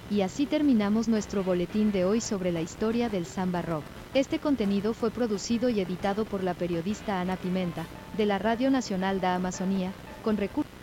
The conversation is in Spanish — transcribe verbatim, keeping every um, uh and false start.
Y así terminamos nuestro boletín de hoy sobre la historia del samba rock. Este contenido fue producido y editado por la periodista Ana Pimenta, de la Radio Nacional da Amazonía, con recursos